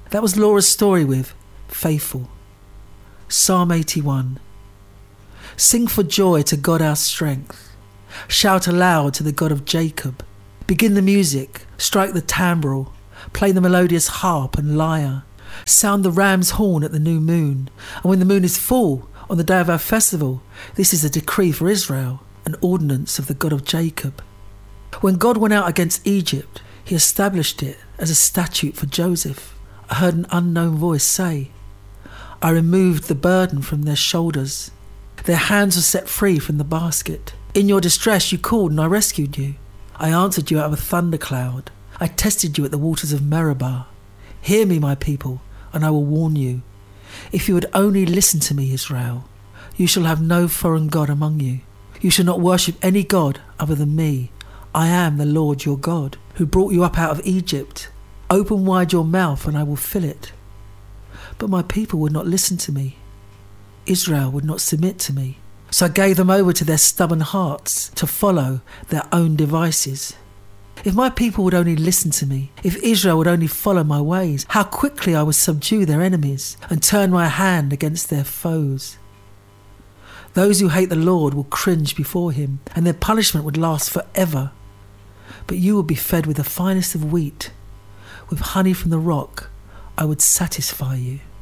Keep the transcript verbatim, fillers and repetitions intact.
That was Laura's story with Faithful. Psalm eighty-one. Sing for joy to God our strength. Shout aloud to the God of Jacob. Begin the music, strike the tambrel, play the melodious harp and lyre. Sound the ram's horn at the new moon, and when the moon is full, on the day of our festival, this is a decree for Israel, an ordinance of the God of Jacob. When God went out against Egypt, he established it as a statute for Joseph. I heard an unknown voice say, I removed the burden from their shoulders. Their hands were set free from the basket. In your distress you called and I rescued you. I answered you out of a thundercloud. I tested you at the waters of Meribah. Hear me, my people, and I will warn you. If you would only listen to me, Israel, you shall have no foreign god among you. You shall not worship any god other than me. I am the Lord your God, who brought you up out of Egypt. Open wide your mouth and I will fill it. But my people would not listen to me. Israel would not submit to me. So I gave them over to their stubborn hearts to follow their own devices. If my people would only listen to me, if Israel would only follow my ways, how quickly I would subdue their enemies and turn my hand against their foes. Those who hate the Lord will cringe before him, and their punishment would last forever. But you will be fed with the finest of wheat. With honey from the rock, I would satisfy you.